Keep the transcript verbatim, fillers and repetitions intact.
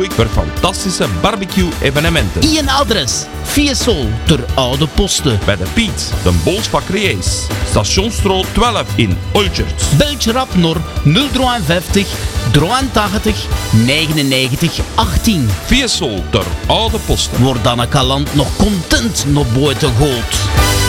waarschuw ik voor fantastische barbecue-evenementen. Ien adres. Fiesol ter Oude Poste. Bij de Piet, de Bolspak Creërs. Stationsstraat twaalf in Olchert. Beltje rap naar nul vijftig, drieëntachtig, negenennegentig, achttien. Fiesol ter Oude Poste. Wordt dan een kalant nog content naar buiten gooit.